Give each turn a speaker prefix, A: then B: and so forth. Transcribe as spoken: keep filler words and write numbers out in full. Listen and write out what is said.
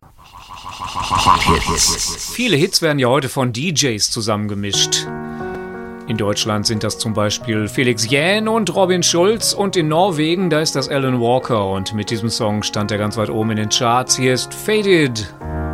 A: Viele Hits werden ja heute von D Js zusammengemischt. In Deutschland sind das zum Beispiel Felix Jähn und Robin Schulz und in Norwegen, da ist das Alan Walker und mit diesem Song stand er ganz weit oben in den Charts. Hier ist Faded.